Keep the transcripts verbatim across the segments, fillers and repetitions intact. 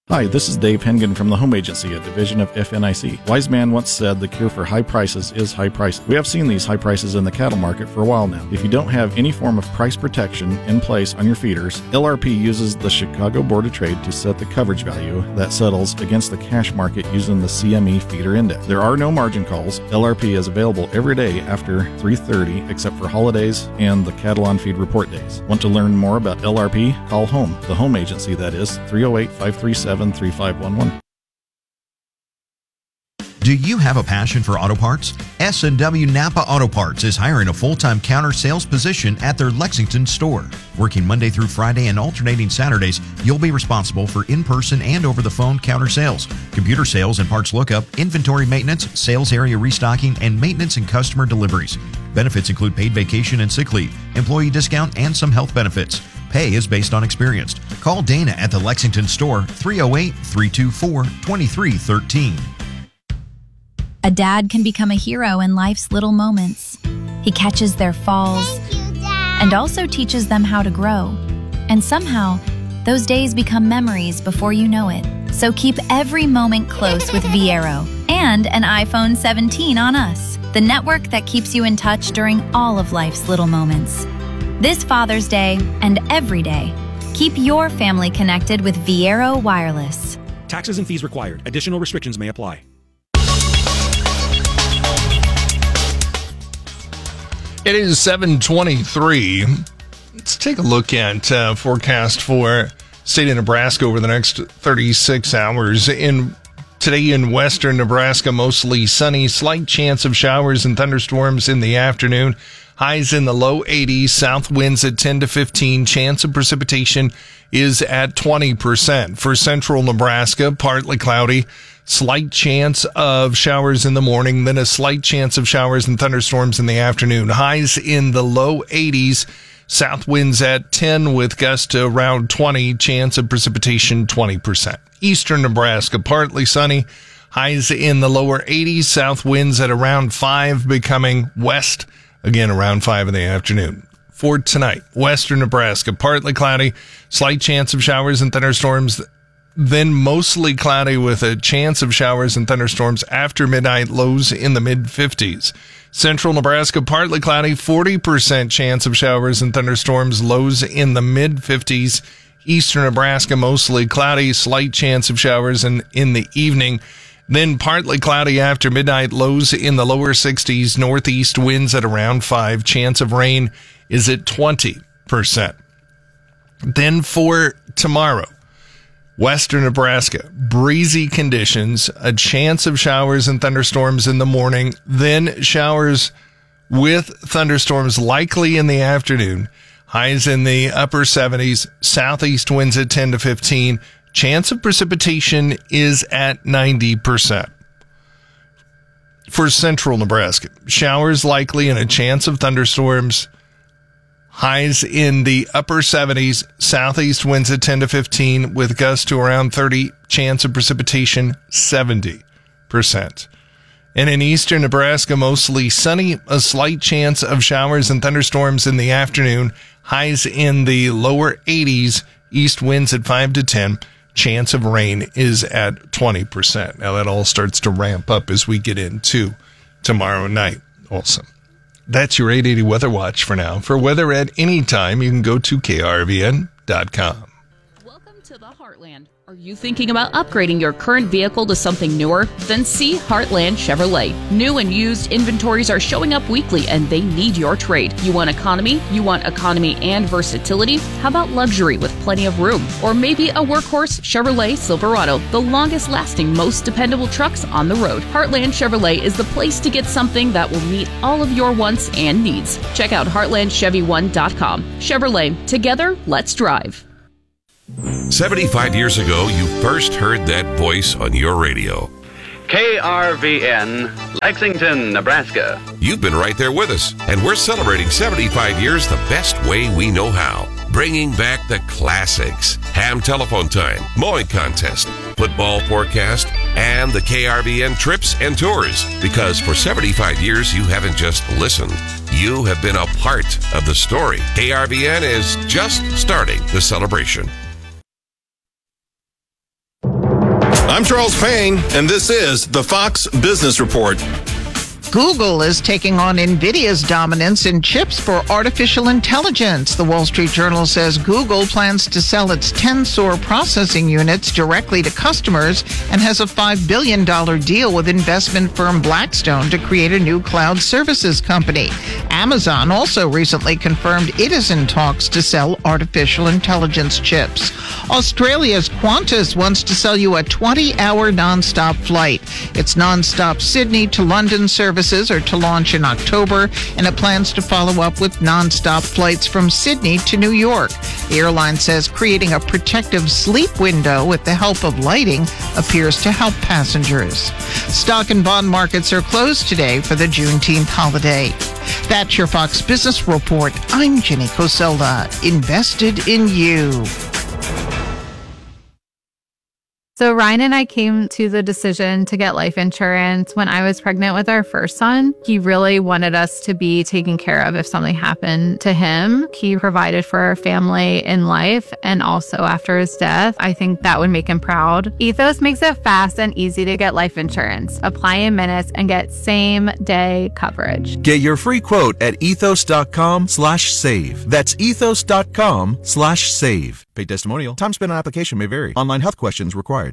Hi, this is Dave Hengen from the Home Agency, a division of F N I C. Wise man once said the cure for high prices is high prices. We have seen these high prices in the cattle market for a while now. If you don't have any form of price protection in place on your feeders, L R P uses the Chicago Board of Trade to set the coverage value that settles against the cash market using the C M E feeder index. There are no margin calls. L R P is available every day after three thirty except for holidays and the cattle on feed report days. Want to learn more about L R P? Call HOME, the Home Agency, that is, three oh eight, five three seven, three five one one. Do you have a passion for auto parts? S and W Napa Auto Parts is hiring a full-time counter sales position at their Lexington store. Working Monday through Friday and alternating Saturdays, you'll be responsible for in-person and over-the-phone counter sales, computer sales and parts lookup, inventory maintenance, sales area restocking, and maintenance and customer deliveries. Benefits include paid vacation and sick leave, employee discount, and some health benefits. Pay is based on experience. Call Dana at the Lexington store, three oh eight, three two four, two three one three. A dad can become a hero in life's little moments. He catches their falls Thank you, Dad. and also teaches them how to grow. And somehow, those days become memories before you know it. So keep every moment close with Viero and an iPhone seventeen on us, the network that keeps you in touch during all of life's little moments. This Father's Day and every day, keep your family connected with Viero Wireless. Taxes and fees required. Additional restrictions may apply. It is seven twenty-three. Let's take a look at uh, forecast for state of Nebraska over the next thirty-six hours. In today in western Nebraska, mostly sunny, slight chance of showers and thunderstorms in the afternoon. Highs in the low eighties, south winds at ten to fifteen. Chance of precipitation is at twenty percent. For central Nebraska, partly cloudy. Slight chance of showers in the morning, then a slight chance of showers and thunderstorms in the afternoon. Highs in the low eighties, south winds at ten with gusts to around twenty. Chance of precipitation twenty percent. Eastern Nebraska, partly sunny. Highs in the lower eighties, south winds at around five, becoming west again around five in the afternoon. For tonight, western Nebraska, partly cloudy, slight chance of showers and thunderstorms, then mostly cloudy with a chance of showers and thunderstorms after midnight, lows in the mid-fifties. Central Nebraska, partly cloudy, forty percent chance of showers and thunderstorms, lows in the mid-fifties. Eastern Nebraska, mostly cloudy, slight chance of showers and in the evening. Then partly cloudy after midnight, lows in the lower sixties, northeast winds at around five. Chance of rain is at twenty percent. Then for tomorrow, western Nebraska, breezy conditions, a chance of showers and thunderstorms in the morning, then showers with thunderstorms likely in the afternoon. Highs in the upper seventies, southeast winds at ten to fifteen. Chance of precipitation is at ninety percent. For central Nebraska, showers likely and a chance of thunderstorms. Highs in the upper seventies, southeast winds at ten to fifteen with gusts to around thirty. Chance of precipitation seventy percent. And in eastern Nebraska, mostly sunny, a slight chance of showers and thunderstorms in the afternoon. Highs in the lower eighties, east winds at five to ten. Chance of rain is at twenty percent. Now that all starts to ramp up as we get into tomorrow night. Awesome. That's your eight eighty Weather Watch for now. For weather at any time, you can go to K R V N dot com. Welcome to the Heartland. Are you thinking about upgrading your current vehicle to something newer? Then see Heartland Chevrolet. New and used inventories are showing up weekly and they need your trade. You want economy? You want economy and versatility? How about luxury with plenty of room? Or maybe a workhorse Chevrolet Silverado, the longest lasting, most dependable trucks on the road. Heartland Chevrolet is the place to get something that will meet all of your wants and needs. Check out heartland chevy one dot com. Chevrolet, together, let's drive. seventy-five years ago, you first heard that voice on your radio. K R V N, Lexington, Nebraska. You've been right there with us, and we're celebrating seventy-five years the best way we know how. Bringing back the classics. Ham telephone time, mowing contest, football forecast, and the K R V N trips and tours. Because for seventy-five years, you haven't just listened. You have been a part of the story. K R V N is just starting the celebration. I'm Charles Payne, and this is the Fox Business Report. Google is taking on NVIDIA's dominance in chips for artificial intelligence. The Wall Street Journal says Google plans to sell its Tensor processing units directly to customers and has a five billion dollars deal with investment firm Blackstone to create a new cloud services company. Amazon also recently confirmed it is in talks to sell artificial intelligence chips. Australia's Qantas wants to sell you a twenty-hour nonstop flight. It's nonstop Sydney to London services are to launch in October, and it plans to follow up with nonstop flights from Sydney to New York. The airline says creating a protective sleep window with the help of lighting appears to help passengers. Stock and bond markets are closed today for the Juneteenth holiday. That's your Fox Business Report. I'm Jenny Coselda. Invested in you. So Ryan and I came to the decision to get life insurance when I was pregnant with our first son. He really wanted us to be taken care of if something happened to him. He provided for our family in life and also after his death. I think that would make him proud. Ethos makes it fast and easy to get life insurance. Apply in minutes and get same day coverage. Get your free quote at ethos.com slash save. That's ethos.com slash save. Paid testimonial. Time spent on application may vary. Online health questions required.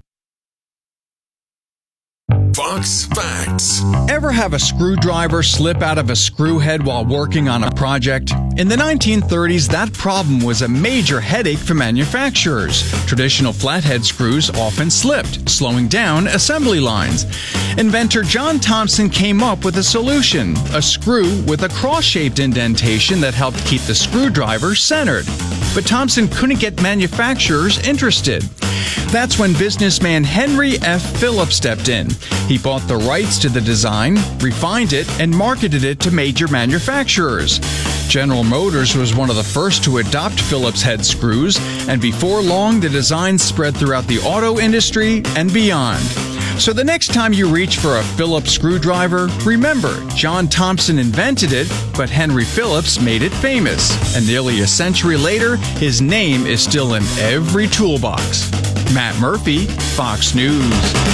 Fox Facts. Ever have a screwdriver slip out of a screw head while working on a project? In the nineteen thirties, that problem was a major headache for manufacturers. Traditional flathead screws often slipped, slowing down assembly lines. Inventor John Thompson came up with a solution, a screw with a cross-shaped indentation that helped keep the screwdriver centered. But Thompson couldn't get manufacturers interested. That's when businessman Henry F. Phillips stepped in. He bought the rights to the design, refined it, and marketed it to major manufacturers. General Motors was one of the first to adopt Phillips head screws, and before long the design spread throughout the auto industry and beyond. So the next time you reach for a Phillips screwdriver, remember, John Thompson invented it, but Henry Phillips made it famous. And nearly a century later, his name is still in every toolbox. Matt Murphy, Fox News.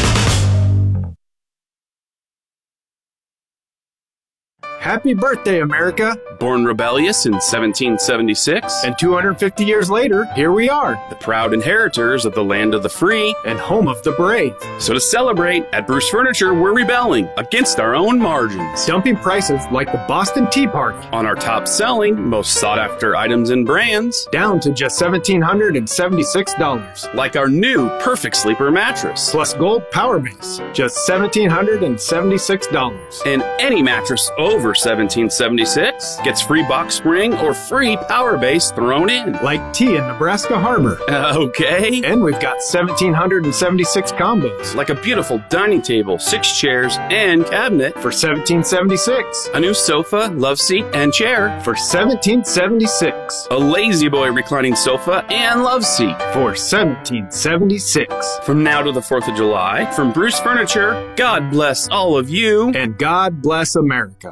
Happy birthday, America! Born rebellious in seventeen seventy-six. And two hundred fifty years later, here we are. The proud inheritors of the land of the free. And home of the brave. So to celebrate, at Bruce Furniture, we're rebelling against our own margins. Dumping prices like the Boston Tea Party. On our top-selling, most sought-after items and brands. Down to just one thousand seven hundred seventy-six dollars. Like our new Perfect Sleeper mattress. Plus Gold Power Base. Just one thousand seven hundred seventy-six dollars. And any mattress over seventeen seventy-six gets free box spring or free power base thrown in. Like tea in Nebraska Harbor. Uh, okay. And we've got one thousand seven hundred seventy-six combos. Like a beautiful dining table, six chairs, and cabinet for seventeen seventy-six. A new sofa, love seat, and chair for seventeen seventy-six. A Lazy Boy reclining sofa and love seat for seventeen seventy-six. From now to the fourth of July, from Bruce Furniture, God bless all of you. And God bless America.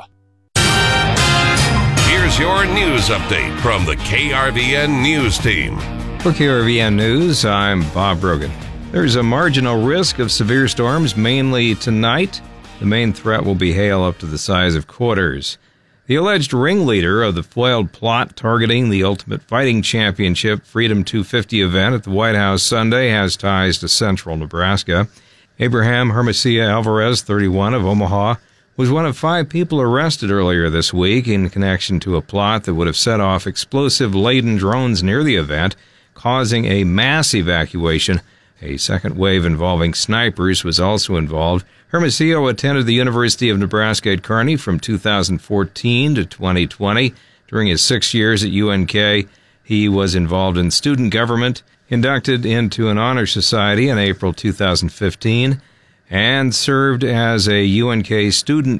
Here's your news update from the K R V N News Team. For K R V N News, I'm Bob Brogan. There's a marginal risk of severe storms, mainly tonight. The main threat will be hail up to the size of quarters. The alleged ringleader of the foiled plot targeting the Ultimate Fighting Championship Freedom two fifty event at the White House Sunday has ties to central Nebraska. Abraham Hermosillo Alvarez, thirty-one, of Omaha, was one of five people arrested earlier this week in connection to a plot that would have set off explosive-laden drones near the event, causing a mass evacuation. A second wave involving snipers was also involved. Hermosillo attended the University of Nebraska at Kearney from two thousand fourteen to twenty twenty. During his six years at U N K, he was involved in student government, inducted into an honor society in April two thousand fifteen, and served as a U N K student